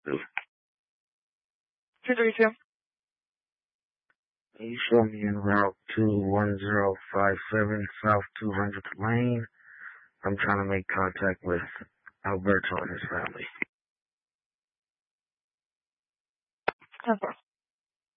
232. You show me en route to 1057 South 200th Lane. I'm trying to make contact with Alberto and his family. 10-4.